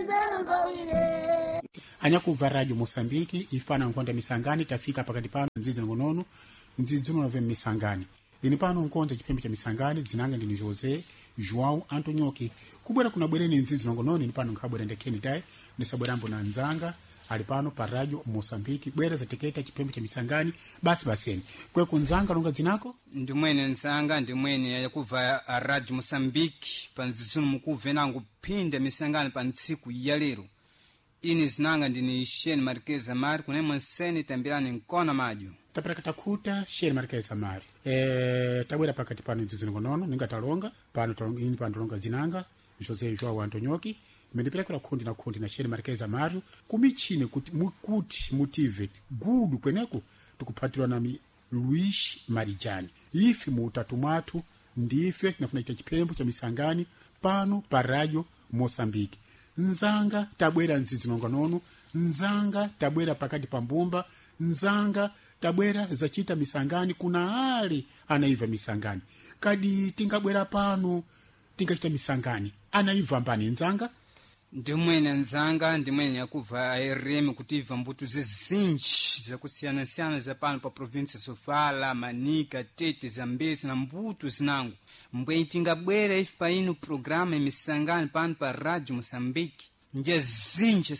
Anyakuva Radio Mosambiki ifana nkonda misangani tafika pakati pano nzizi ngonono nzizi nove misangani ini pano nkonza chipembe cha misangani dzinanga ndini Jose João Antonioki kubwera kuna bwereni nzizi ngonono ni pano nkabwera ndekeni dai nisabwerambo na nzanga ali pano pa Radio Mosambiki bwera za teketa chipembe cha misangani basi baseni kwe kunzanga longa dzinako ndimwene nzanga ndimwene yakuva Radio Mosambiki pa nzizi mukuve nangu pinda misangani pa ntsiku ya lero ini zinanga ndini Sheni Marqueza Mari kunemo nseni tambirani nkona majo tapeleka takuta Sheni Marqueza Mari tabwera pakati pano nzizi ngonono ninga talonga pano talonga ini pano talonga zinanga Jose João Antonioki mendipeleka kundi na Sheni Marqueza Mari kumichine kuti motive gudu kweneko tukupatirwa na Luis Marijani ifi muutatu mwatu ndife nafuna ita chipembo cha misangani pano pa Radio Mosambiki nzanga tabwera nzizi ngonono nzanga tabwera pakati pa mbumba nzanga tabwera zachita misangani kuna hali anaiva misangani kadi tingabwera pano tingachita misangani anaiva mbani nzanga ndimwene nzanga ndimwene yakuva RM kutiva mbutu zizinji zakusiyana za pano pa province Sofala Manika Tete Zambezi na mbutu zinangu mbwe tingabwera ifi pa inu programa misangani pano pa Radio Mosambiki nje zinji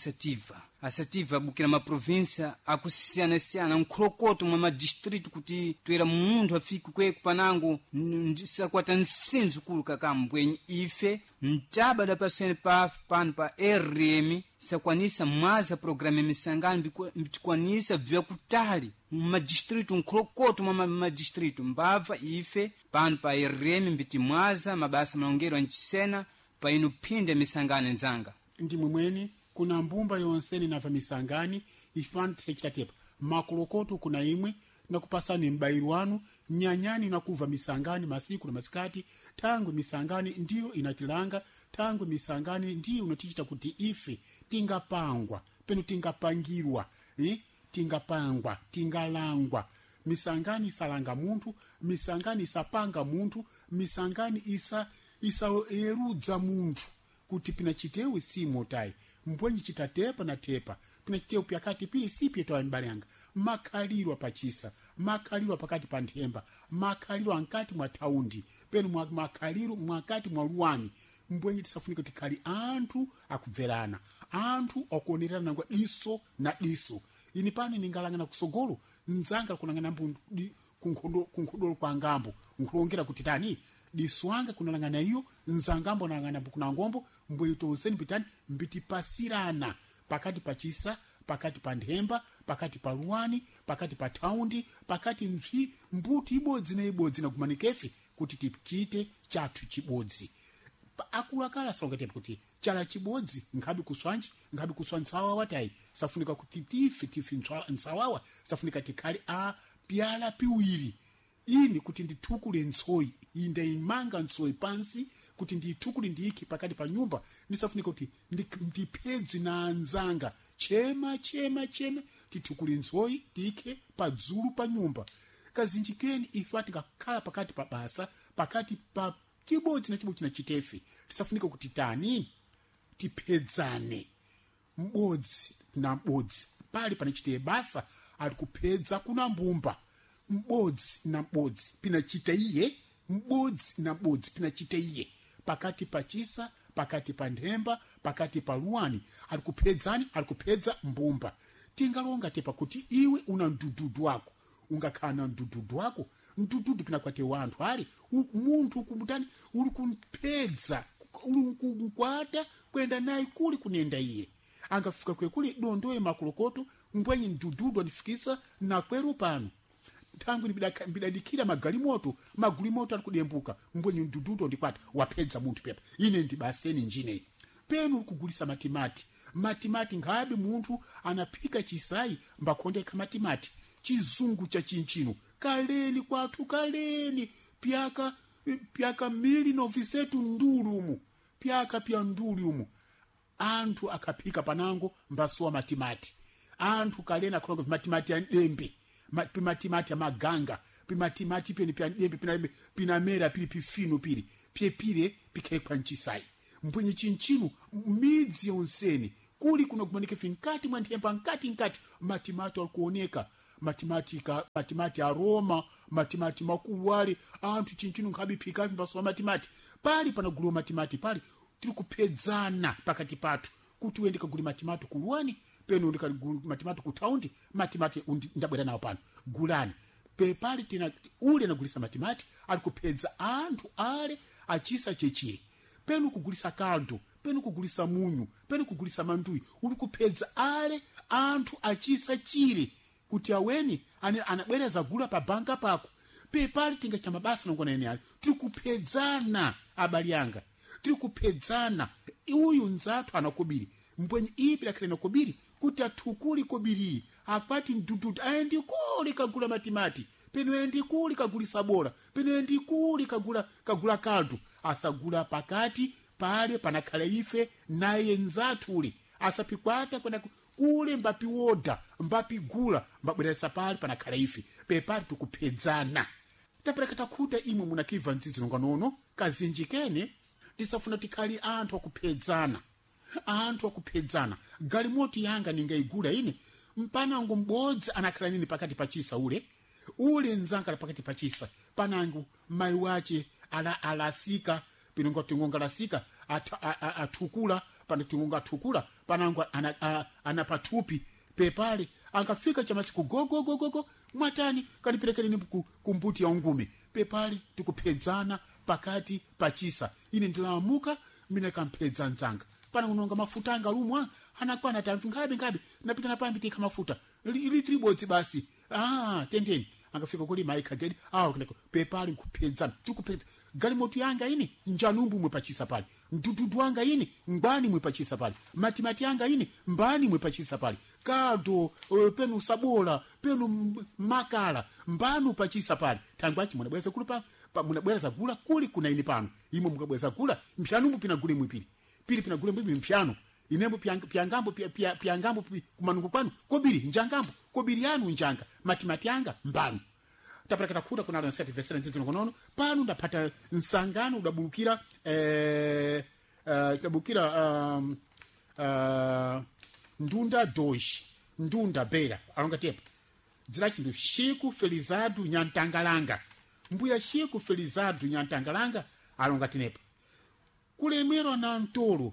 asativa bukira ma province akusiyana nkrokoto mwa ma district kuti twera mundu afiki kweku panango ndisakwata nsinzu kulu kakambwenyi ife mtaba da pasene pa pan pa RM sakwanisa mwaza programa misangani bitikwanisa vya kutali ma district nkrokoto mwa ma district mbava ife pan pa RM mbiti mwaza mabasa malongero nchisena pa inu pinde misangani nzanga ndimwe mweni kuna mbumba yonseni nava misangani ifani tisechitatepa makulokoto kuna imwe na kupasani mbairu wanu nyanyani na kuva misangani masiku na masikati tangu misangani ndiyo inatilanga tangu misangani ndiyo unatichita kuti ife tingapangwa penu tingapangirwa tingapangwa tingalangwa misangani isalanga muntu misangani isapanga muntu misangani isa erudza muntu kuti pina chitewe simotai mbwenyi chitatepa na tepa pina chitewe pyakati pili sipi etowa mbalanga makalirwa pachisa makalirwa pakati pa nthemba makalirwa ankati mwa taundi penu makalirwa mwakati mwa luwani mbwenyi tisafunika tikali anthu akubverana anthu akuonerana ngwa diso na diso ini pani ningalangana kusogolo nzanga kunangana kunkhodolo kwa ngambo nkulongera kuti tani diswanga kunalangana iyo nzangambo nalangana kuna ngombo mbweito useni pitani mbiti pasirana pakati pachisa pakati pa nthemba pakati pa luwani pakati pa taundi pakati mbuti ibodzi na kumanikefi kuti tichite chathu chibodzi akulakala songetepo kuti chala chibodzi ngabi kuswantsawa watai safunika kuti tifi nsawawa safunika tikali pyala piwiri ini kuti nditukule nsoi inde imanga nsoi pansi kuti nditukule ndiiki pakati pa nyumba nisafunika kuti ndipedzi na anzanga chema titukule nsoi tike padzulu pa nyumba kazinjikeni ifati ngakhala pakati pa basa pakati pa chibodzi na chitefi tisafunika kuti tani tipedzane mbodzi na mbodzi pali panechite basa ali kupedza kuna mbumba mbodzi na mbodzi pinachita iye mbodzi na mbodzi pinachita iye pakati pachisa pakati pa nthemba pakati pa luwani alikupedza mbumba tingalonga tepa kuti iwe una ndududu wako ungakhala na ndududu wako ndududu pinakwate wanthu ali munthu kumutani uli kumpedza uli kunkwata kwenda naye kuli kunenda iye angafika kwekuli dondoye makulokoto mbwenyi ndududu andifikisa na kweru pano tangu nibidadikira magalimoto ali kudembuka mbwenyi ndududu ndikwata wapedza munthu pepa ine ndibaseni njine penu kugulisa matimati ngabe munthu anapika chisai mbakondeka matimati chizungu cha chinchino kaleni kwathu kaleni pyaka mili novisetu ndulumu pyaka pya ndulumu anthu akapika panango mbasuwa matimati anthu kaleni akulonga matimati ya dembe pimatimati ya maganga pimatimati peni pya dembe pinamera pili pifino pili pyepile pikekwa nchisai mbwenye chinchinu midzi yonseni kuli kunogumanika ife nkati mwa nthemba nkati matimati alikuoneka matimati a Roma, matimati makulu ale anthu chinchinu nkhabiphika mbaso matimati pali panagulu matimati pali tiri kupedzana pakati pathu kuti uende kaguli matimati kuluwani peno ndikaguli matimati ku taundi matimati ndabwera nawo pano gulani pepali tina ule anagulisa matimati ali kupedza anthu ale achisa chechire peno kugulisa kaldo peno kugulisa munyu peno kugulisa manduyi uli kupedza ale anthu achisa chire kuti aweni anabwereza gula pa banka pako pepali tingacha mabasa nongona ene ali tiri kupedzana abali yanga tiri kupedzana uyu nzathu anakobiri mbwenye ipi lakilena kobiri kuti atukuli kobiri akwati ndududu ayendi kuli kagula matimati peno endi kuli kagulisa bola peno endi kuli kagula kaldu asagula pakati pale panakhala ife naye nzathu uli asapikwata kwenda kule mbapi woda mbapi gula mbabweresa pale panakhala ife pepali tukupedzana tapeleka takuta imwe munakiva nzizi nonganono kazinjikene tisafuna tikhali anthu akupedzana galimoti yanga ningaigula ine mpanangu mbodzi anakhala nini pakati pachisa ule nzanga pakati pachisa panangu mai wache alasika pinonga tingonga lasika atukula pana tingonga atukula panangu anapatupi pepale angafika chamasiku gogo mwatani kanipeleka nini kumbuti ya ungume pepale tikupedzana pakati pachisa ine ndilamuka mina kampedza nzanga pana unonga mafuta anga lumwa anakwana tamfi ngabe napita napambi tika mafuta ili tribodzi basi tendeni angafika kuli maika gedi kuneko pepali nkupedzana tikupedza galimoto yanga ini njanumbu mwe pachisa pale ndududu wanga ini ngwani mwe pachisa pale matimati yanga ini mbani mwe pachisa pale kaldo penu sabola penu makala mbanu pachisa pale tangwachi munabweza kula munabweza gula kuli kuna ini pano imwe mukabweza gula mpyanumbu pina gule mwipili pili pina gule mwipili mpyano inembo piangambo kumanungu panu kobiri njangambo kobiri yanu njanga matimati yanga mbanu tapeleka takuta kuna lansati vesera nzizi nono panu ndapata nsangano udabulukira ndunda doji ndunda bera alonga tepa dzira chindu Chico Felizardo Nyantangalanga mbuya Chico Felizardo Nyantangalanga alonga tinepa kulemerwa na ntolo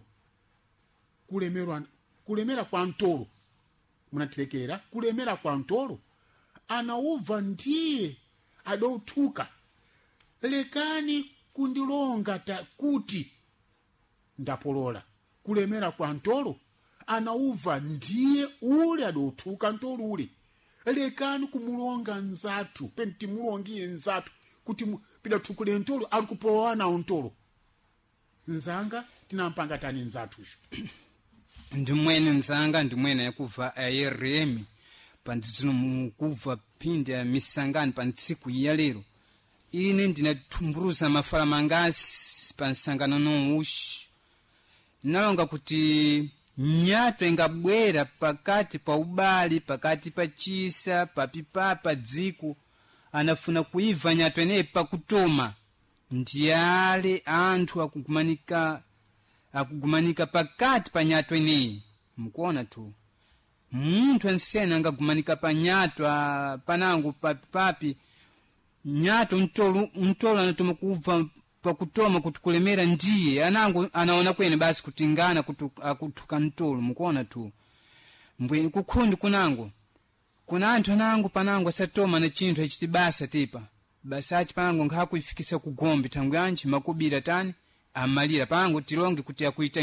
kulemera kwa ntolo munatilekelera kulemera kwa ntolo anauva ndiye adoutuka lekani kundilonga kuti ndapolola kulemera kwa ntolo anauva ndiye ule adoutuka ntolo ule lekani kumulonga nzatu penti mulongiye nzatu kuti pida tukule ntolo alikupowana ntolo nzanga tinampanga tani nzatusho ndimwene nzanga ndimwene yakuva ayeremi panditsino mukuva pindi ya misangani pantsiku ya lero ine ndinatumburuza mafala mangasi pansangano noushi nalonga kuti nyato ingabwera pakati pa ubali pakati pa chisa papipapa dziko anafuna kuiva nyato ene pakutoma ndiyale anthu akugumanika pakati pa nyato ene mukuona tu munthu ansena angagumanika pa nyato panangu papi nyato ntolo anatoma kuva pakutoma kuti kulemera ndiye anangu anaona kwene basi kutingana akutuka ntolo mukuona tu mbwe kukhundi kunangu kuna anthu anangu panangu asatoma na chinthu echitibasa tipa basachi panangu nkhakuifikisa kugombe tangu yanchi makubira tani amalira panangu tilonge kuti akuita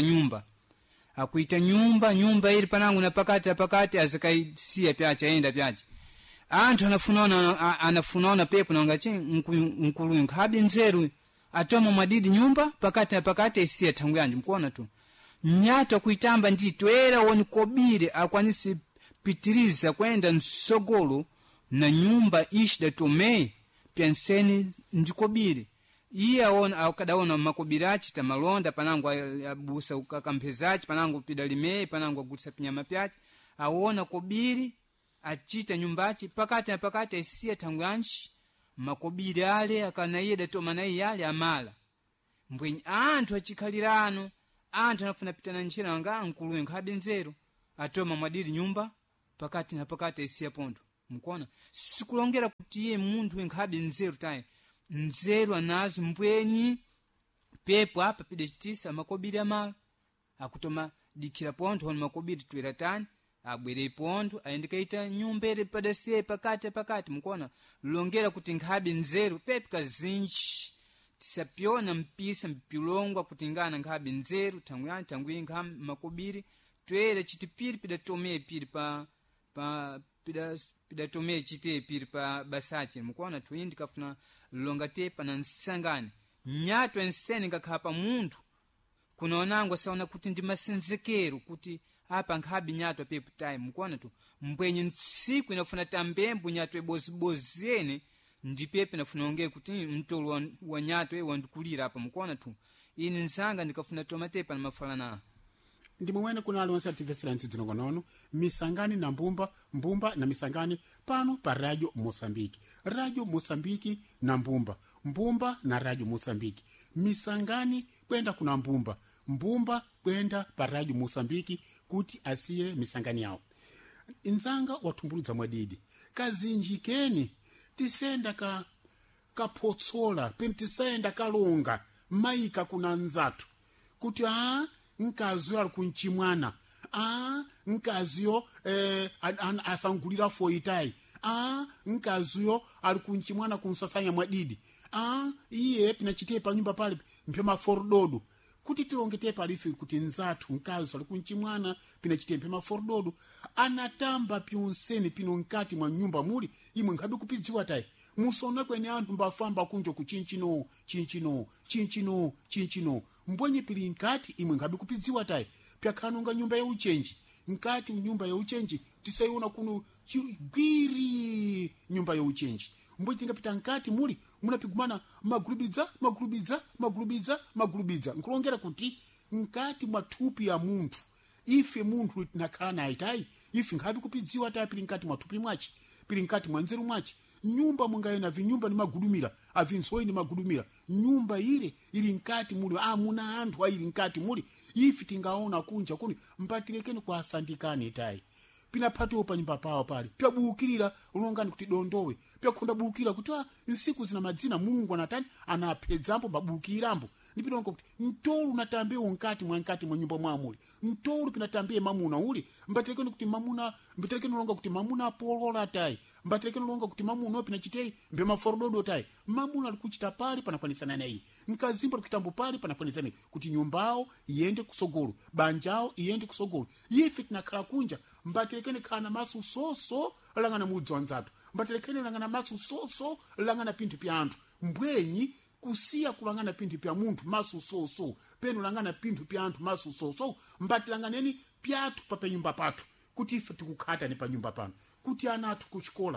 nyumba ili panangu na pakati azakaisiya pyacha enda pyacha anthu anafunaona pepo nanga che nkulu nkhabi nzeru atoma mwadidi nyumba pakati isiya tangu yanchi mkuona tu nyato kuitamba nditwera woni kobire akwanisi pitiriza kwenda nsogolo na nyumba ishida tome penseni ndikobire iye akadaona makobirachi tamalonda panangu abusa ukakampezachi panangu pidalimei panangu agutisa pinyama pyachi aona kobiri achita nyumbachi pakati isiya tangu yanchi makobiri ale akanayeda toma nayi yale amala mbwenyi anthu achikhalirano anthu anafuna pita na njira wanga nkuluwe nkhabe nzeru atoma mwadiri nyumba pakati na pakati isiya pondo mkuona sikulongera kuti iye munthu wenkhabe nzeru tayi nzeru anazo mbwenyi pepo apa pide chitisa makobiri amala akutoma dikira pondo honi makobiri twera tani abwere pondo ayendekaita nyumba ere padasiye pakati mkuona longera kuti nkhabe nzeru pepe kazinji tisapyona mpisa mpilongwa kutingana nkhabe nzeru tanguyi nkhabe makobiri twere chitipiri pidatomeye piri pidatomeye chite piri pa basache mkuona tuyindi kafuna longa tepa na nsangani nyato enseni ngakhapa munthu kunaonangwa saona kuti ndi masenzekero kuti apa nkhabe nyato pepu time mkuona tu mbwenye ntsiku inafuna tambembu nyato eboziboziyene ndipepe nafuna ongee kuti mtolo wa nyato wandikulira apa mkuona tu ini nsanga ndikafuna tomatepa na mafalana ndi momwene kuna alonse ativesera ntsidzino konono misangani na mbumba na misangani pano pa Radio Mosambiki na mbumba na Radio Mosambiki misangani kwenda kuna mbumba kwenda pa Radio Mosambiki kuti asiye misangani yawo inzanga watumbuludza mwadidi kazinjikeni tisenda kapotsola pentisenda kalonga maika kuna nzatu kuti nkaziyo ali kunchimwana nkaziyo asangulira foitai nkaziyo ali kunchimwana kunsasanya mwadidi iye pinachite pa nyumba pale mpema fordodo kuti tilongete palifi kuti nzatu nkazi ali kunchimwana pinachite mpema fordodo anatamba pyonseni pino nkati mwa nyumba muli imwe nkhabi kupidziwa tai musona kwene anthu mbafamba kunjo kuchinchino mbwenye pili nkati imwe ngabi kupidziwa tai pyakhanonga nyumba ya uchenji nkati nyumba ya uchenji tisaiona kuno gwiri nyumba ya uchenji mbwenye tingapita nkati muli munapigumana magulubidza nkulongera kuti nkati mwathupi ya munthu ife munthu tinakhala naye tai ife ngabi kupidziwa tai pili nkati mwathupi mwachi pili nkati mwanzeru mwachi nyumba mungaena vinyumba ni magulumira avinsoi ni magulumira nyumba ile ili nkati muli muna anthu ili nkati muli ifi tingaona kunja kuni mpatirekeni kwa asandikani tai pina patu pa nyumba pawo pale pya buukirira ulongani kuti dondowe pya khonda buukira kuti nsiku zina madzina Mulungu anatani anapedzampo babuukirambo nipilonga kuti ntolu natambe nkati mwa nyumba mwamuli ntolu pinatambe mamuna uli mbatirekeni kuti mamuna mbatirekeni ulonga kuti mamuna polola tai mbatirekeni ulonga kuti mamuna pinachitei mbema fordodo tai mamuna alikuchita pale panakwanisana naye nkazimba kitambo pale panakwanisana kuti nyumbao iende kusogolo banjao iende kusogolo ife tinakhala kunja mbatirekeni kana masu soso langana mudzonzatu mbatirekeni langana masu soso langana pinthu pya anthu mbwenyi kusiya kulangana pinthu pya munthu masu soso peno langana pinthu pya anthu masu soso mbatilanganeni pyathu pa nyumba pathu kuti ife tikukhata ni pa nyumba pano kuti ana athu kuchikola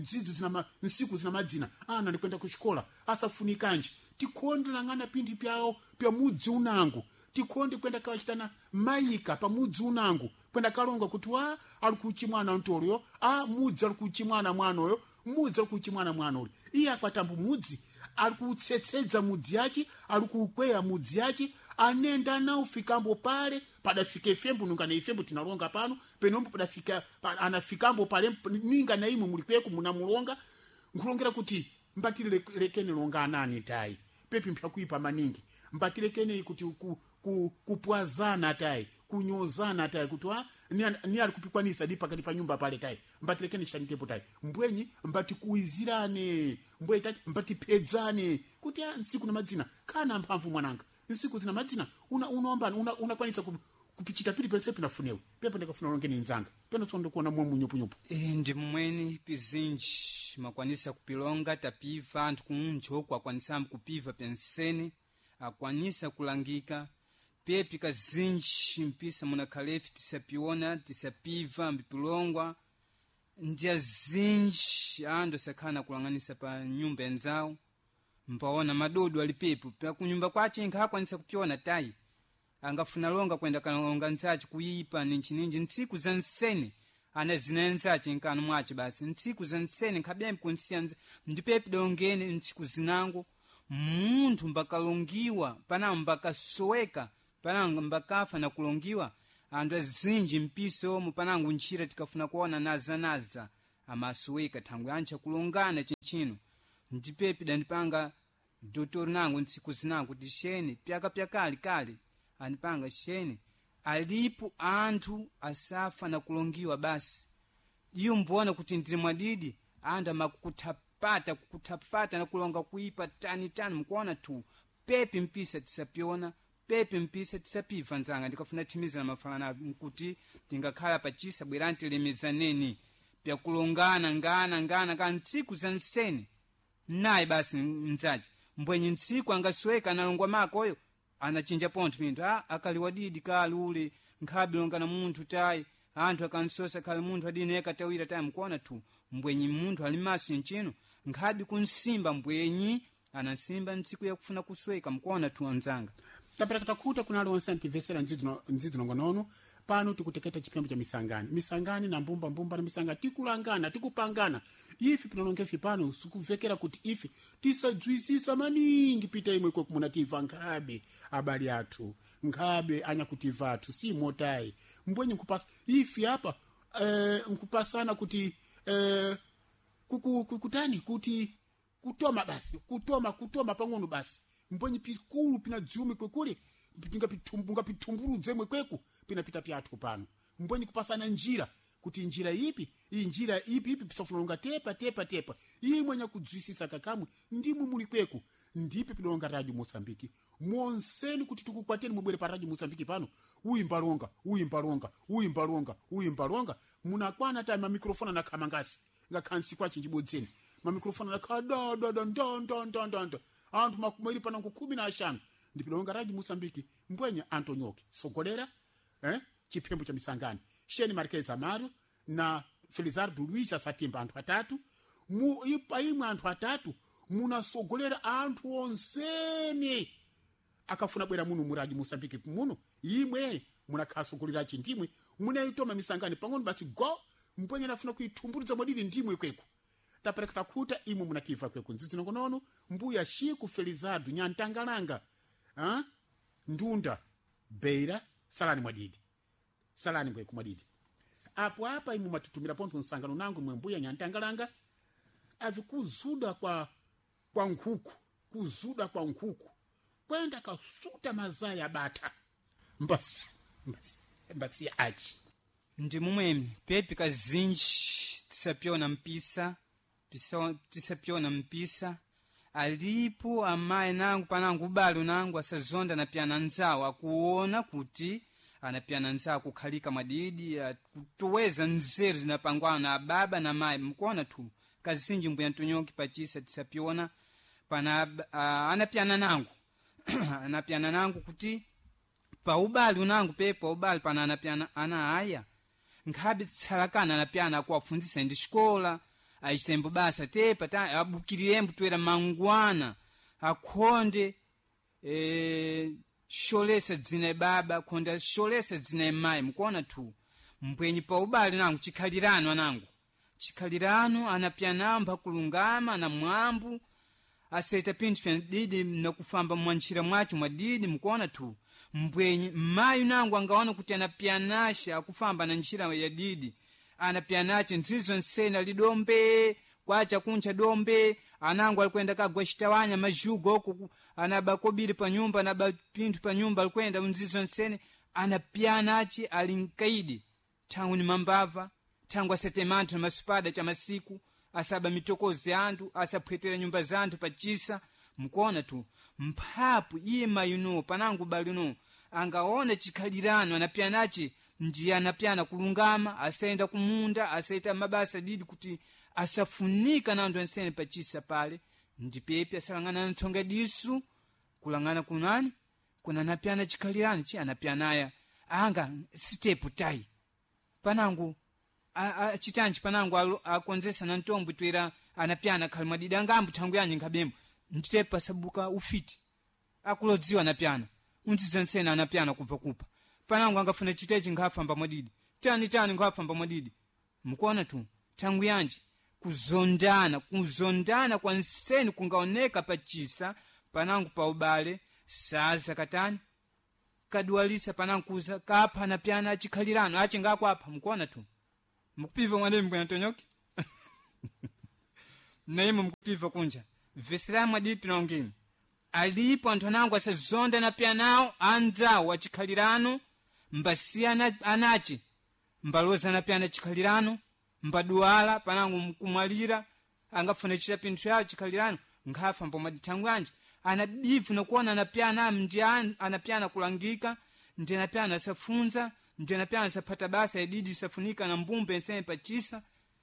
nsiku zina madzina ana ndikwenda kuchikola asafunikanji tikhonde langana pinthu pyawo pya mudzi unango tikhonde kwenda kawachitana maika pa mudzi unango kwenda kalonga kuti ali kuchimwana ntolyo mudzi ali kuchimwana mwanoyo mudzi ali kuchimwana mwanoyo iye akwatambu mudzi ali kutsetseza mudzi yachi ali kukweya mudzi yachi anenda nawo fikambo pale padafika ifembu nunga na ifembu tinalonga pano penombo padafika anafikambo pale ninga na imwe mulikweko munamulonga nkulongera kuti mbatire lekeni longa anani tai pepi mpya kuipa maningi mbatire kene kuti kupwazana tai kunyozana tai kuti ni ali kupikwanisa di pakati pa nyumba pale tai mbatire kene chanitepo tai mbwenyi mbati kuizirane mbati pedzane kuti nsiku na madzina kana mphamvu mwananga nsiku zina madzina unakwanisa kupichita pili pese pinafunewe pepo ndikafuna longeni nzanga peno tsondo kuona mwa nyupu ndi mweni pizinji makwanisa kupilonga tapiva anthu kunjo kwakwanisa kupiva penseni akwanisa kulangika pepi kazinji mpisa munakhalefi tisapiona tisapiva mbipilongwa ndi azinji ando sakhana kulanganisa pa nyumba enzao mpaona madodo alipepo pa kunyumba kwache ngakwanisa kupiona tai angafuna longa kwenda kalonga nsachi kuipa ninchi ntsiku za nsene ana zinenzachi nkano mwache basi ntsiku za nsene nkhabembe kunsiyanza ndipepi dongene ntsiku zinango munthu mbakalongiwa pana mbakasoweka panangu mbakafa na kulongiwa anthu azinji mpiso mu panangu ntchira tikafuna kuona naza amasuweka thangwe ancha kulongana chinchino ndipepi dandipanga dotori nangu ntsiku zinangu kuti sheni pyakali kale andipanga sheni alipo anthu asafa na kulongiwa basi iyo mbona kuti ndiri mwadidi anthu amakukutapata na kulonga kuipa tani mkuona tu pepi mpisa tisapiona pepi mpisa tisapiva nzanga ndikafuna timiza na mafalana kuti tingakhala pachisa bweranti lemezaneni pya kulongana ngana ka ntsiku za nsene naye basi mzaji mbwenye ntsiku angasweka analongwa makoyo anachinja pontho pinto akaliwadidi kali ule nkhabi longana munthu tayi anthu akansosa kali munthu adine katawira tayi mkuona tu mbwenyi munthu ali maso nchino nkhabi kunsimba mbwenyi anasimba ntsiku yakufuna kusweka mkuona tu anzanga tapera takuta kunali onse antivesera nzidzo nongonono pano tikuteketa chipembo cha misangani na mbumba na misangani tikulangana tikupangana ifi pinonongefi pano sikuvekera kuti ifi tisadzwisisa maningi pita imwe kwa kumunativa nkhabe abali athu nkhabe anya kutiva athu si motai mbwenye nkupasa ifi hapa nkupasana kuti kutani kuti kutoma basi kutoma pang'ono basi mbwenye pikulu pina dziumi kwekule pinga pitumburudze mwe kweku pinapita pyathu pano mbwenye kupasana njira kuti njira ipi iyi njira ipi pisafuna longa tepa iyi mwenye kudzwisisa kakamwe ndimwe muli kweku ndipe pilonga Radio Mosambiki monseni kuti tikukwateni mubwere pa Radio Mosambiki pano uyimbalonga munakwana ta ma mikrofona na khamangasi ngakhansi kwa chinjibodzeni ma mikrofona na don anthu makumweli pano ku 15 ndipilonga Radio Mosambiki mbwenye Antonyoke Sogolera chipembo cha misangani Sheni Marquez Mario na Felizardo Luis Satimba anthu atatu imwe anthu atatu munasogolera anthu onseni akafuna bwera muno mu Radio Mosambiki muno imwe munakasogolera chindimwe munaitoma misangani pang'ono basi go mbwenye nafuna kuitumburudza modidi ndimwe kweku tapereka takuta imwe munakiva kweku nzizi nongonono mbuya Shiku Felizardo Nyantangalanga Ndunda Beira salani mwe kumwadidi apo apa imwe matutumira ponto nsangano nangu mwe mbuya Nyantangalanga avikuzuda kwa nkhuku kwenda kasuta mazaya bata mbasi achi ndi mumwemi pepi kazinji tisapiona mpisa alipo amaye nangu panangu balo nangu asazonda na piana nzawo akuona kuti anapiana nzawo kukhalika madidi kutuweza nzeru zinapangwana na baba na mayi mkuona tu kazinji mbuya Ntonyoki pachisa tisapiona pana anapiana nangu kuti pa ubali unangu pepa ubali pana anapiana ana aya nkhabi tsalakana anapiana kuwafundisa ndi xikola aichitembo basa tepa abukiriyembo twera mangwana akhonde sholesa dzina baba khonda sholesa dzina mayi mkuona tu mbwenyi pa ubali nangu chikhalirano anapianamba kulungama na mwambu aseta pinthu pya didi nakufamba mwanchira mwacho mwadidi mkuona tu mbwenyi mayu nangu angaona kuti anapianasha akufamba na nchira ya didi anapianache nzizo nsena lidombe kwacha kuncha dombe anangu alikwenda kagwa chitawanya majugo huko anabakobiri pa nyumba anaba pinthu pa nyumba alikwenda nzizo nsene anapianache alinkaidi tangu ni mambava tangu asetemanto na maspada cha masiku asaba mitokozi anthu asapwetera nyumba zanthu pachisa mkuona tu mphapu iye mayuno panangu balino angaona chikhalirano anapianache ndiye anapiana kulungama asenda kumunda asaita mabasa didi kuti asafunika na anthu ensene pachisa pale ndipepe asalangana ntsonga disu kulangana kunani kuna anapiana chikhalirano anapianaya anga stepu tai panangu chitanchi panangu akonzesa na ntombo twera anapiana khali madidi angambu thangu yanyi nkhabembo nditepa sabuka ufiti akulodziwa anapiana unziza nsena anapiana kupa panangu angafuna chitechi ngafamba madidi tani ngafamba madidi mkuona tu thangu yanji kuzondana kwa nseni kungaoneka pachisa panangu pa ubale saza katani nkadwalisa panankuza kapha na pyana achikhalirano achingako apa mkuona tu mkupiva mwanemi bwana Tonyoki naimo mkupiva kunja vesiramu adipi na ongeni alipo anthu anangu asazonda na pyanawo anzawo achikhalirano mbasiyana anachi mbaloza na pyana chikhalirano mbaduala panangu mkumwalira angafuna chita pinthu yawo chikhalirano ngafa mpo madithangu anje anabivu nokuona anapyana mndiani anapyana kulangika ndi anapyana safunza ndi anapyana sapata basa ididi safunika na mbumbe nseme pachisa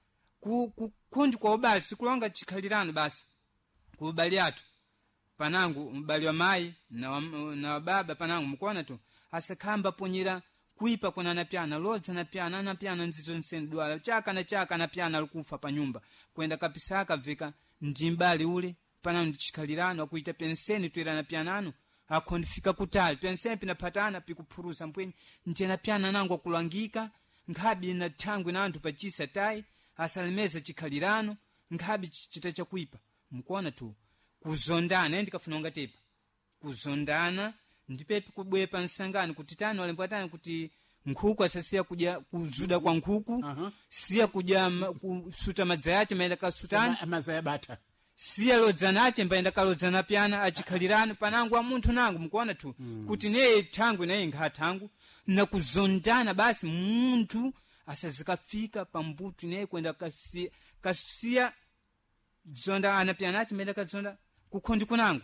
kundi kwa ubali sikulonga chikhalirano basi kubali atu panangu mbali wa mai na baba panangu mkuona tu asakamba ponyera kuipa kuna anapyana loza anapyana nzizo nseni duala chaka anapyana alikufa pa nyumba kwenda kapisaka vika ndimbali ule pana ndichikhalirano akuita penseni twera na pianano akondifika kutali penseni pinapatana pikupurusa mpwenyi njena piana nangu akulangika ngabi na tangwe na anthu pachisa tai asalemeza chikhalirano ngabi chita chakuipa mkuona tu kuzondana ndikafuna ungatepa kuzondana ndipepi kubwepa nsangani kuti tani walempatani kuti nkhuku asasiya kuja kuzuda kwa nkhuku siya kuja kusuta madzayache maenda kasutani mazaya bata siya lodzanache mbaenda kalodzana pyana achikhalirano panangu wa munthu nangu mkuona tu kuti neye thangu naye nkha thangu na kuzondana basi munthu asazikafika pambutu naye kwenda kasiya zonda anapyanache mbaenda kazonda kukhondi kunangu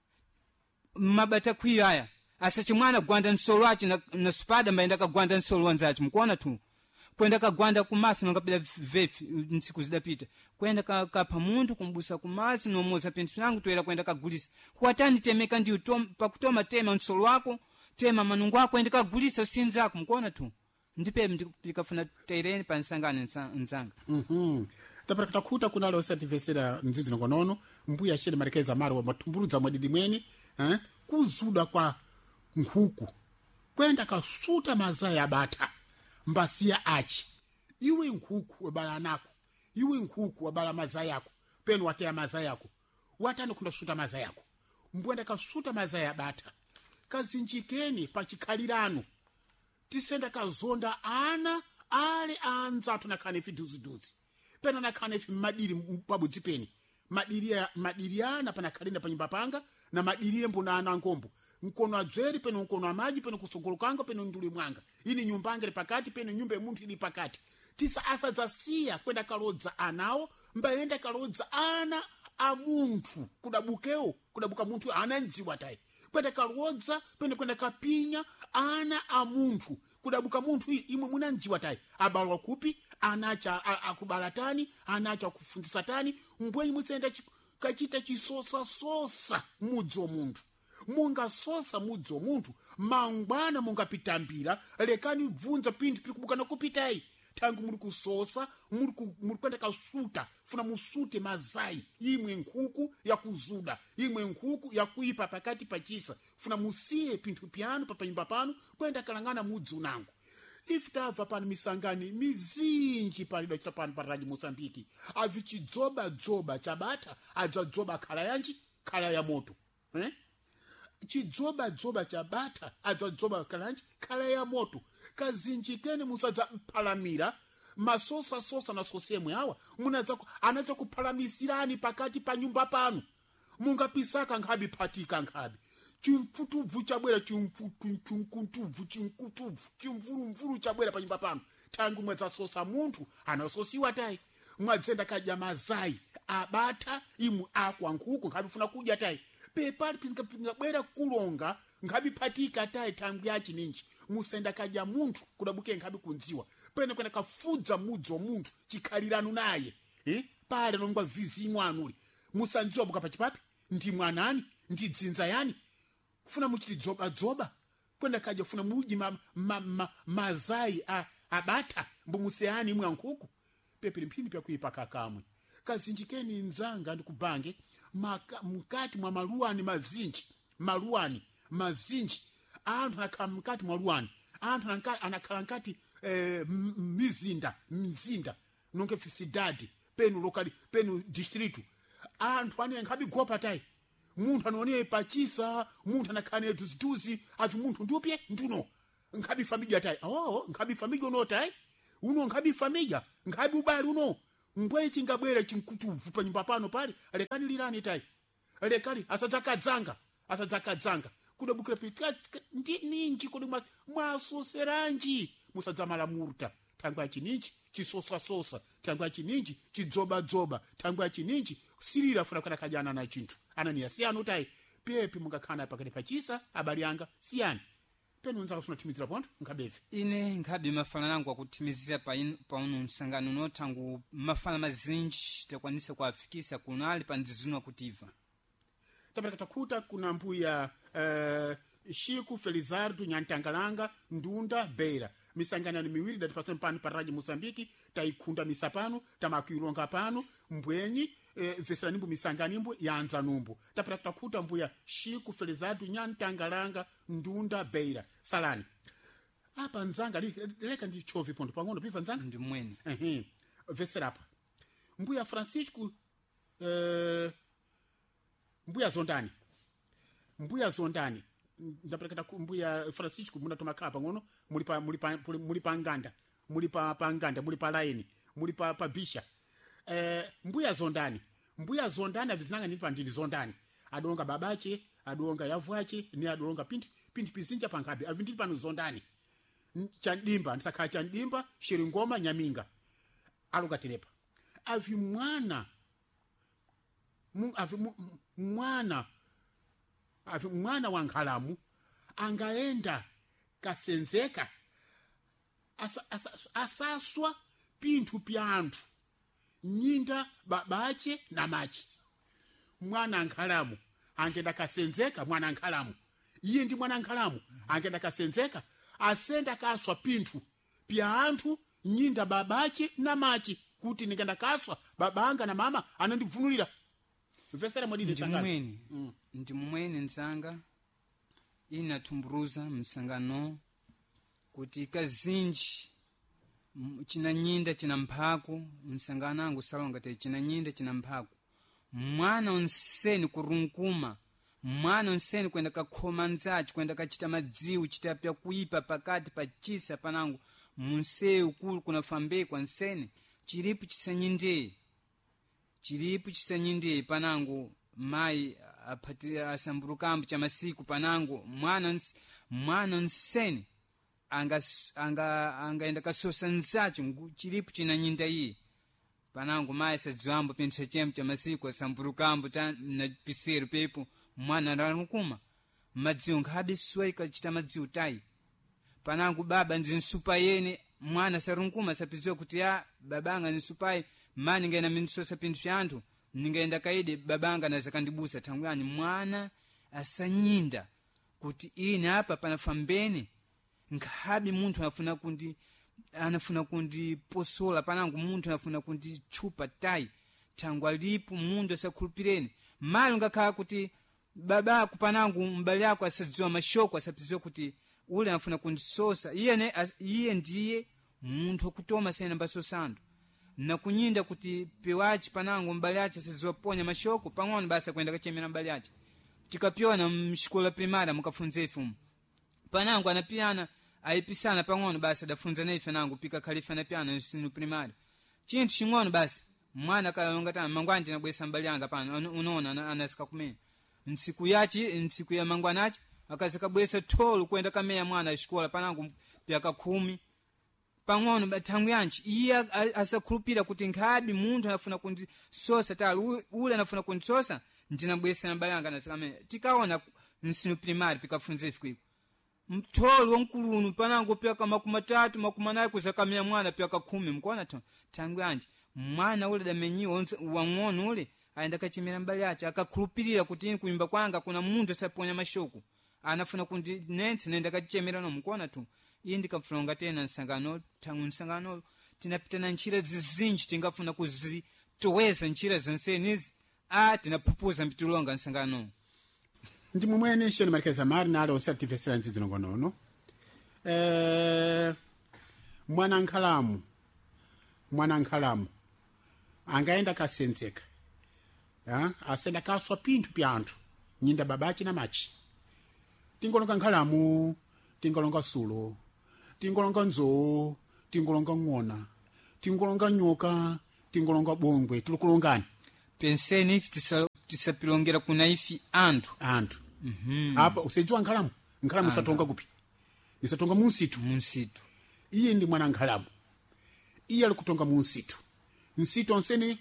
mabata kwiyo aya asachimwana gwanda nsolo achi na spada mbaenda kagwanda nsolo wanzachi mkuona tu kwenda kagwanda kumasi nongapila vefi ntsiku zidapita kwenda kapa muntu kumbusa kumasi nomoza pinthu nangu toera kwenda kagulisa kwatani temeka ndiyo pakutoma tema nsolo wako tema manungu wako ende kagulisa usinzako mkuona tu ndipe ndikafuna taireni pa nsangani nzanga tapera kutakuta kunalo osativesera mzizi nokonono mbuya shele marekeza maro wa matumburuza mwadidi mweni kuzuda kwa nkhuku kwenda kasuta mazaya bata mbasiya achi iwe nkhuku wabala nako iwe nkhuku wabala mazaya yako penu watea mazaya yako watano kunda suta mazaya yako mbwenda kasuta mazaya bata kazinjikeni pachikhalirano tisenda kazonda ana ale anza tunakane fiduziduzi pena nakane fi madiri pabudzi peni madiri ana pana kalinda panyumba panga na madiri mbona ana ngombo mkono adzeri peno mkono amaji peno kusogolokanga peno nduli mwanga ini nyumba ngere pakati peno nyumba ya muntu ili pakati tisa asadzasiya kwenda kalodza anawo mbaenda kalodza ana a muntu kudabuka muntu ananziwa tai kwenda kalodza peno kwenda kapinya ana a muntu kudabuka muntu imwe munanziwa tai abalwa kupi anacha akubalatani anacha kufundisa tani mbwenyi mutsenda kachita chisosa mudzi wa muntu munga sosa mudzi wa muntu mangwana mungapitambira lekani bvunza pindi pikubukana kupitai tangu muri kusosa muri kwenda kasuta funa musute mazai imwe nkhuku yakuzuda imwe nkhuku yakuipa pakati pachisa funa musiye pinthu pyanu papanyumba panu kwenda kalangana mudzi unangu ifutava pano misangani mizinji palidwa chita pano paraji Mosambiki avichidzoba chabata adzadzoba khala yanji khala ya moto chidzoba chabata adzadzoba khala yanji khala ya moto kazinjikeni musadza palamira masosa na sosiyemwe awa anaza kupalamisirani pakati pa nyumba panu mungapisaka nkhabi patika nkhabi chimfutubvu chabwera chimvurumvuru chabwera pa nyumba panu tangu mwedza sosa muntu anasosiwa tai mwadzenda kadya mazai abata imu akwa nkhuku nkhabi funa kudya tai pepali pinga bwera kulonga nkhabi patika tai tangu yachi ninji musenda kadya muntu kudabuke nkhabi kunziwa pene kwenda kafudza mudzi wa muntu chikhalirano naye pale nongwa vizimu anuli musanziwa buka pachipapi ndi mwanani ndi dzinza yani funa muchiti dzoba kwenda kaja funa muji mazai abata mbumuseyani imwe nkhuku pepili mphindi pya kuipa kakamwe kazinjikeni nzanga ndikubange mkati mwa maluani anthu anakhala mkati mwa luani anthu anakhala mkati mzinda nonke fisidadi penu lokali penu distritu anthu ane nkhabi gopa tai munthu anooneye pachisa munthu anakhane tuzituzi avi munthu ndiupye nduno nkhabi família tai nkhabi família uno tai uno nkhabi família nkhabi ubali uno mbwe chingabwere chinkutuvu pa nyumba pano pale alekani lirani tai alekani asadzakadzanga kudabukira pita ninji kodi mwasoseranji musadzamala murta tangwa chininji chisosa tangwa chininji chidzoba tangwa chininji sirira funa kana kajana na chinthu anani yasiyano tai pepe mungakhana pakati pachisa abali anga siyani penu nzaka funa timizira ponto nkabeve ine nkhabi mafala nangu akutimizira pa uno msangano notangu mafala mazinji takwanisa kuafikisa kunali pa nzizino kutiva tapata takuta kuna mbuya Chico Felizardo Nyantangalanga Ndunda Beira misangano ni miwiri dati pasoni pano pa Radio Mozambique taikhunda misapano tamakuilonga pano mbwenyi vesera nimbu misanganimbu yanza numbu tapata takuta mbuya Chico Felizardo Nyantangalanga Ndunda Beira salani apa nzanga leka ndi chovi ponto pang'ono piva nzanga ndi mwene vesera apa mbuya Francisco mbuya zondani ndapelekata mbuya Francisco muna tomakhala pang'ono muli pa nganda muli pa line muli pa bisha mbuya zondani avizinanga ndi pa ndili zondani adonga babache adonga yavuache ni adonga pinti pizinja pankhabe avindili pano zondani chandimba ndisakhala chandimba shiringoma nyaminga alonga terepa avi mwana wa nkhalamu angaenda kasenzeka asaswa pinthu pya anthu nyinda babache na machi mwana nkhalamu angenda kasenzeka mwana nkhalamu iye ndi mwana nkhalamu angenda kasenzeka asenda kaswa pinthu pya anthu nyinda babache na machi kuti ningenda kaswa babanga na mama anandivunulira vesera mwadini sangani ndi mwene nsanga inatumburuza msangano kuti kazinji china nyinda china mphaku msangano angu salonga te china nyinda china mphaku mwana onseni kurunkuma mwana onseni kwenda kakhoma nzachi kwenda kachita madziwu chitapya kuipa pakati pachisa panangu munsewu kulu kuna fambekwa nseni chilipu chisanyinde panangu mai apatira asamburukambu cha masiku panangu mwana nseni anga kasosa nzacho chilipu china nyinda iyi panangu mai sadziwambo pentsa chemu cha masiku asamburukambu na piseru pepo mwana ranukuma madziwo nkhabe suwa ikachita madziwo tai panangu baba nzinsupa yene mwana sarunkuma sapiziwa kuti babanga nsupai mani ngena minsosa pinthu pyanthu ningaenda kaide babanga na zakandibusa tangwani mwana asanyinda kuti ine apa panafambene nkhabi munthu anafuna kundi posola panangu munthu anafuna kundi chupa tai tangwa lipo munthu asakhulupireni mali ngakhala kuti babako panangu mbali yako asadziwa mashoko asapiziwa kuti ule anafuna kundisosa iye ndiye munthu akutoma sena mbasosando na kunyinda kuti pewachi panangu mbali yache asadziwaponya mashoko pang'ono basi kwenda kachemera mbali yache tikapyona mshikola primara mukafunzefu panangu anapiyana aipisana pang'ono basi adafunza naife nangu pika khalifa anapiyana nsinu primari chinthu ching'ono basi mwana kalonga tana mangwanje nabwesa mbali yanga pano unaona anasika kumenya nsiku ya mangwanachi akazikabwesa tolu kwenda kameya mwana ashikola panangu pyaka 10 pang'ono batangu yanchi iye asakhulupira kuti nkhabi munthu anafuna kundisosa tali ule anafuna kundisosa ndinabwesa mbali yanga nazikamenya tikaona nsinu primari pikafunzefu kwiko mtolo wankulunu panango pyaka 3 4 kuzakamenya mwana pyaka 10 mkuona tangu yanchi mwana ule damenyiwa wang'ono ule aenda kachimira mbali yache akakhulupirira kuti kunyumba kwanga kuna munthu asaponya mashoko anafuna kundi nentse nenda kachemera no mkuona iyi ndikafuna tena nsangano tangu nsangano tinapitana njira zizinji tingafuna kuzitoweza njira zensenizi tinapupuza mbitulonga nsangano ndi mumwene shoni marikeza mari nalo osativesera nzizi nongonono mwana nkhalamu angaenda kasenzeka asenda kaswa pinthu pya anthu nyinda babachi na machi tingolonga nkhalamu tingolonga sulo tingolonga nzoo tingolonga ng'ona tingolonga nyoka tingolonga bongwe tulukulongani penseni ifi tisapilongera kuna ifi anthu apa usejua nkhalamu isatonga kupi isatonga munsitu iye ndi mwana nkhalamu iye ali kutonga munsitu nsitu onseni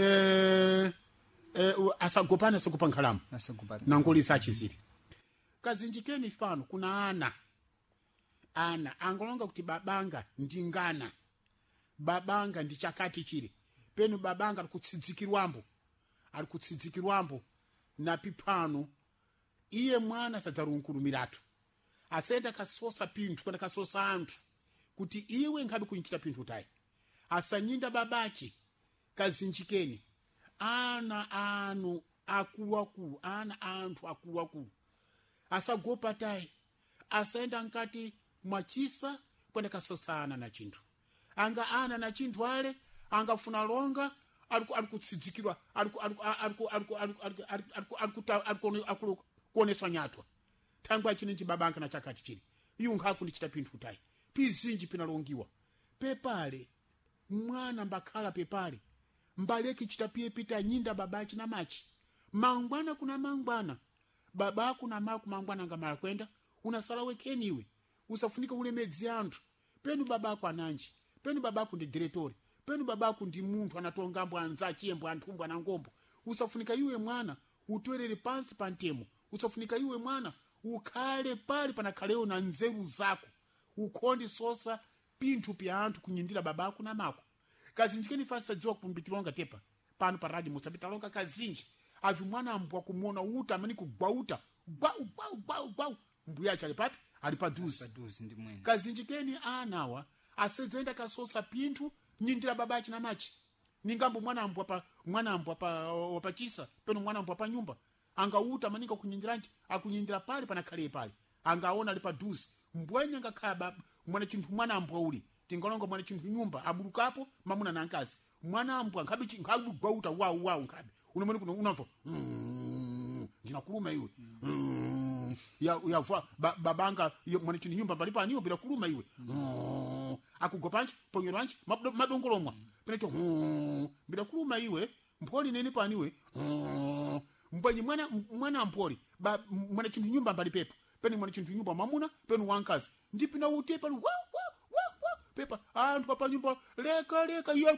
asagopana asagopa nkhalamu nangolisa achiziri kazinjikeni fano kuna ana angolonga kuti babanga ndi ngana babanga ndi chakati chile penu babanga alikutsidzikirwambo na pipano iye mwana sadzarunkurumiratu asenda kasosa pinthu kana kasosa anthu kuti iwe nkhabe kunchita pinthu tayi asanyinda babachi kazinjikeni ana anu akuluakulu ana anthu akuluakulu asagopa tayi asenda nkati mwachisa kwenda kasosana na chinthu anga ana na chinthu ale angafuna longa alikutsidzikirwa kuoneswa nyatwa tangu achinenji babanka na chakati chili iyo nkhaku ndichita pinthu tayi pizinji pinalongiwa pepale mwana mbakhala pepale mbaleki chitapiye pita nyinda babachi na machi mangwana kuna mangwana babaku na maku mangwana ngamala kwenda unasala wekeni iwe usafunika ulemedzi anthu penu babaku ananji penu babaku ndi diretori penu babaku ndi munthu anatongambo anza chiyembo anthumbo anangombo usafunika iwe mwana utwerere pansi pantemo usafunika iwe mwana ukhale pali panakhaleo na nzeru zako ukhondi sosa pinthu pya anthu kunyindira babaku na mako kazinjikeni fasa dziwa kumbitilonga tepa pano pa radio musabitalonga kazinji avi mwana ambwa kumona uta amani kugwauta gbau mbuya chali papi ali paduzi ndi mwene kazinjikeni anawa asedzenda kasosa pinthu nyindira babachi na machi ningambo mwana ambwa pa chisa peno mwana ambwa pa nyumba angauta maninga kunyindiranji akunyindira pali panakhale pali angaona ali paduzi mbwenya ngakhala mwana chinthu mwana ambwa uli tingolonga mwana chinthu nyumba abulukapo mamuna na nkazi mwana ambwa nkhabi gwauta wau nkhabi unomani kuno unamva ndinakuluma iwe ya babanga mwana chinthu nyumba pali paniyo bila kuluma iwe akugopanji ponyeranji madongolomwa peneto bila kuluma iwe mpoli nene paniwe mbwenyi mwana mpoli mwana chinthu nyumba pali pepa peni mwana chinthu nyumba mamuna penu wankazi ndipina uti pali pepa anthu apa nyumba leka iyo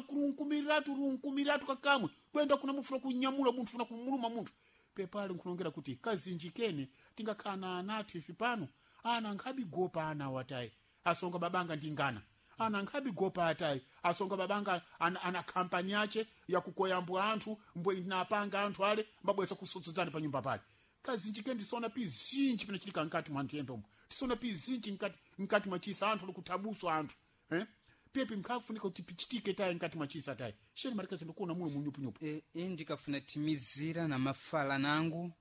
runkumiratu kakamwe kwenda kuna mufuna kunyamula munthu funa kumuluma munthu pepa ali nkulongera kuti kazinjikene tingakhala anathu ifi pano ana nkhabi gopa ana watayi asonga babanga ndingana ana nkhabi gopa atayi asonga babanga ana kampani yache ya kukoyambwa anthu mbwe inapanga anthu ale mbabweza kusudzana pa nyumba pale kazinjike ndisona pizinji pinachilika nkati mwa ntendomo tisona pizinji nkati machisa anthu likuthabuswa anthu pepe mkhafunika kuti pichitike tayi nkati machisa tayi sheni marikazi ndikuona muno munyupunyupu ndikafuna timizira na mafala nangu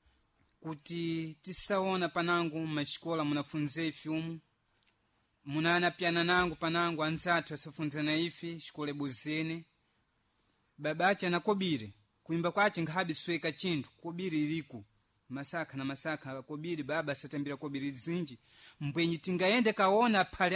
kuti tisaona panangu machikola munafunze ifi umu munana piana nangu panangu anzathu asafunze na ifi shikole buzene babache anakobire kuimba kwache nkhabi sweka chinthu kobiri iliku masaka kobiri baba satambira kobiri zinji mbwenyi tingaende kaona pali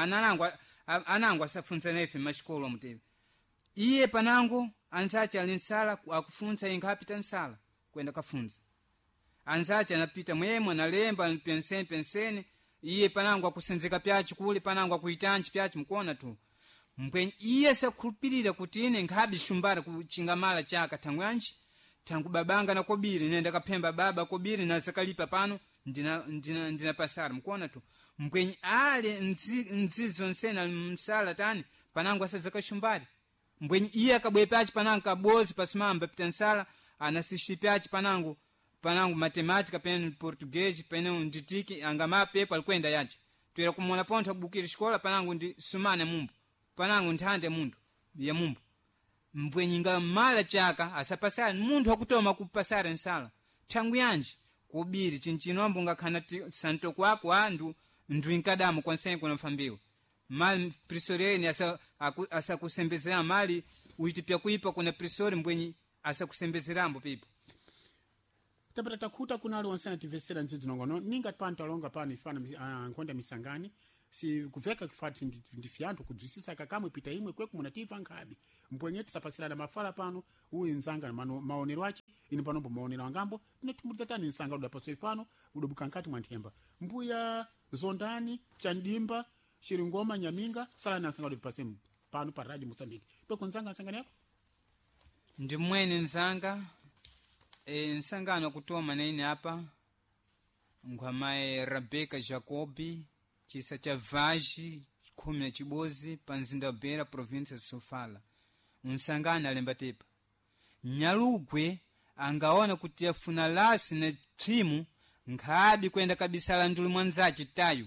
anangu asafunza na ifi mashikolo mutebe iye panangu anzache alinsala akufunza inkapita nsala kwenda kafunza anzache anapita mwemwe analemba penseni iye panangu akusenzeka pyachi kule panangu akuitanchi pyachi mkuona tu mbwenyi iye sakhulupirira kuti ine nkhabi shumbara kuchingamala chaka tangu babanga na kobiri nenda kapemba baba kobiri na zakalipa pano ndina pasara mkuona tu mbwenyi ale nzizo nsena msala tani panangu asazaka shumbari mbwenyi iye akabwe pyachi panangu kabozi pasimamba pita nsala anasishi pyachi panangu matematika pene português pene nditiki angama pepa alikwenda yachi twera kumona ponto kubukira shikola panangu ndi sumane mumbu panangu nthande mundu ya mumbu mbwenyinga mala chaka asapasara munthu akutoma kupasara nsala tangu yanji kubiri chinchinombo ngakhana santo kwako andu inkadamu konsenko nafambiwa mal prisoreni asakusembezera mali uitipya kuipa kuna prisori mbwenyi asakusembezerambo pipo tapata takuta kuna ali wansana tivesera nzizi nongono ninga pano talonga pano ifana nkonda misangani si kuveka kifati ndifiantu kudzwisisa kakamwe pita imwe kweku munativa nkhabi mpwenyeti sapasirana mafala pano uyu nzanga maonero achi ini panombo maonero angambo tinetimbudza tani nsanga uda paso pano udobuka nkati mwanthemba mbuya zondani chandimba shiringoma nyaminga sala nansanga uda pase pano pa radio Mozambique peko nzanga nsangani yako ndi mwene nzanga nsangano kutoma nene hapa ngwamae Rebecca Jacobi chisa cha vaji 10 chibozi panzinda Beira province ya Sofala nsangano alemba tepa Nyalugwe angaona kuti afuna lasi na timu nkhabi kwenda kabisa la nduli mwanzachi tayu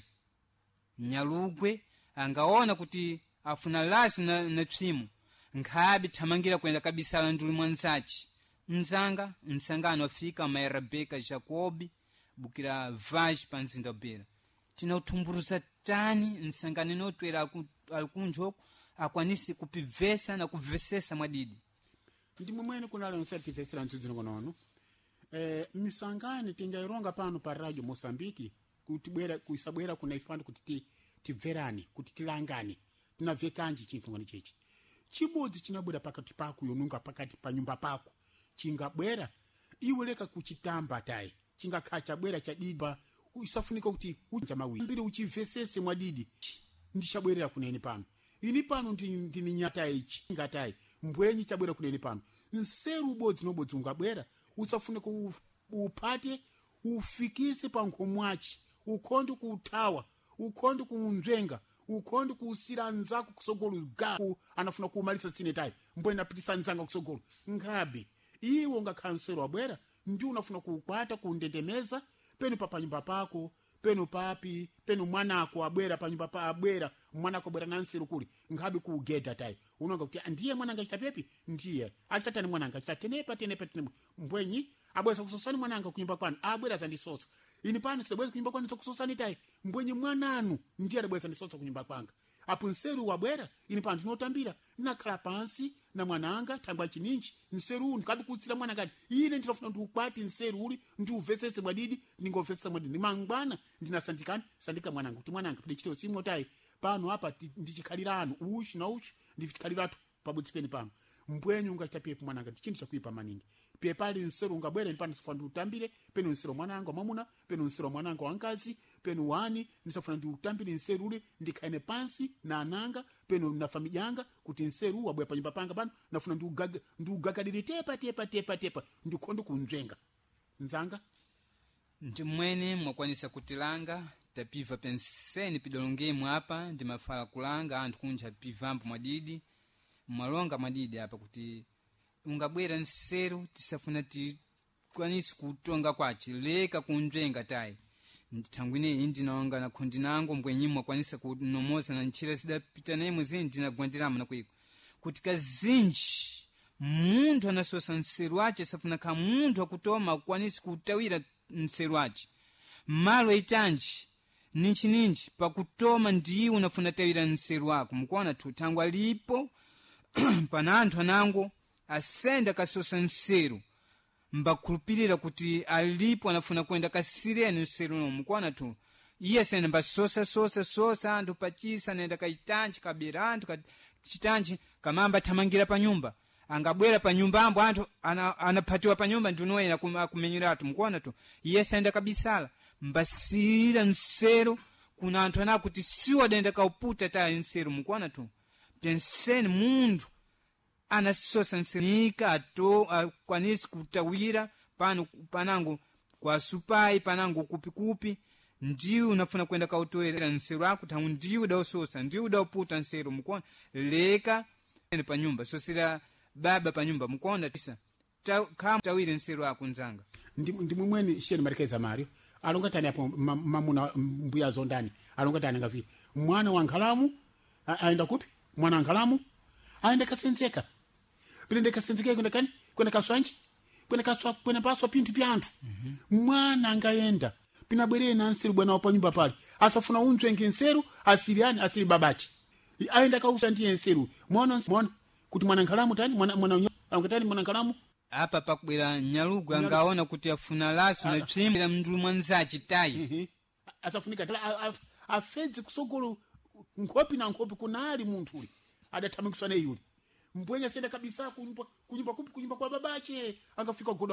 Nyalugwe angaona kuti afuna lasi na timu nkhabi tamangira kwenda kabisa la nduli mwanzachi nsangano afika ma Rebecca Jacobi bukira vaji panzinda Beira tina utumburuza tani nsangano notwera alikunjoko akwanisi kupivesa na kuvesesa mwadidi ndi mumwene kunali nsativesera nzizi ngonono misangani tingaironga pano pa radio Mozambique kuti bwera kuisabwera kuna ifando kuti tibverani kuti tilangani tinavyekanji chinthu ngani chechi chibodzi chinabwera pakati pako yonunga pakati pa nyumba pako chingabwera iwe leka kuchitamba tayi chingakhacha bwera chadiba usafunika kuti uja mawi mbiri uchivesese mwadidi ndichabwerera kunene pano ini pano ndini nyata ichi ngatai mbwenyi chabwera kunene pano nseru ubodzi nobodzi ungabwera usafunika upate ufikise pa nkhomwachi ukhonde kuutawa ukhonde kunzwenga ukhonde kusira nzako kusogolo gaku anafuna kumalisa tsine tayi mbwenyi napitisa nzanga kusogolo ngabe iwo ngakhansero wabwera ndi unafuna kukwata kundendemeza penu pa panyumba pako penu papi penu mwanako abwera panyumba pa abwera mwanako abwera nansiru kuli ngabe kugeda tayi unonga kuti ndiye mwananga chitapepi ndiye achitatani mwananga chitatenepa tenepa mbwenyi abweza kusosani mwananga kunyumba kwanu abwera zandisoso ini pano sebweza kunyumba kwanu kusosani tayi mbwenyi mwananu ndiye abweza ndisoso kunyumba kwanga apo nseru wabwera ini pano tinotambira nakhala pansi na mwananga thangwa chininchi nseru ndikabi kutsira mwananga ine ndinofuna ndiukwati nseru uli ndiuvesese mwadidi ndingovesesa mwadidi mangwana ndinasandikani sandika mwananga kuti mwananga pali chito simwe tayi pano apa ndichikhalirano uchi na uchi ndichikhaliratu pabudzi peni pano mbwenyu ungachitapepo mwananga chinthu chakuipa maningi pepali nseru ungabwera mpano sifuna ndiutambire penu nseru mwananga mwamuna penu nseru mwananga wankazi penu wani nisafuna ndiutambire nseru ule ndikhaine pansi na ananga penu na familia yanga kuti nseru wabwera pa nyumba panga pano nafuna ndiugagadire tepa ndikhonde kunzwenga nzanga ndimwene mwakwanisa kutilanga tapiva penseni pidolongemu hapa ndimafala kulanga anthu kunja pivambo mwadidi mwalonga mwadidi hapa kuti ungabwera nseru tisafuna tikwanisi kutonga kwachi leka kunzwenga tayi ndithangwine ndinaonga na khondi nango mbwenyimwe kwanisa kunomoza na nchira sidapita nemwe zini ndinagwandiramo na kwiko kuti kazinji munthu anasosa nseru ache safuna kha munthu akutoma kwanisi kutawira nseru ache malo itanji ninchi pakutoma ndiwe unafuna tawira nseru wako mukuona tu tangu alipo pana anthu anango asenda kasosa nseru mbakhulupirira kuti alipo anafuna kwenda kasireni nseru no mukuona tu iye senda mbasosa anthu pachisa nenda kachitanji kabera anthu kachitanji kamamba thamangira pa nyumba angabwera pa nyumbambo anthu anaphatiwa pa nyumba ndinuwena kumenyeratu mukuona tu iye senda kabisala mbasirira nseru kuna anthu ana kuti siwa denda kauputa tayi nseru mukuona tu penseni munthu anasosa nsenika akwanisi kutawira pano panango kwa supai panango kupikupi ndiwe unafuna kwenda kautoera nseru ako thamu ndiwe dausosa ndiwe dauputa nseru mukuona leka pa nyumba sosira baba pa nyumba mukuona tisa kama tawire nseru ako nzanga ndi mumweni sheni marekeza Mario alonga tani hapo mamuna mbuya zondani alonga tani ngavi mwana wa Nkalamu aenda kupi mwana wa Nkalamu aenda kasenzeka pinde kasenzeka kwenda kaswanji kwenda paswa pintu pyantu mwana angaenda pina bwere na nsiru bwana wa nyumba pale asafuna unzwenge nseru asiriani asiri babachi aenda kausa ndiye nseru mwana kuti mwana Nkalamu tani mwana alonga tani mwana Nkalamu apa pakubwera nyalugu angaona kuti afuna laso na psimbira mndulu mwanzaci tayi asafunika tala afedze kusogolo nkhopi na nkhopi kunali munthu uli adathamikiswa ne yuli mbwenya senda kabisa kunyumba kwa babache angafika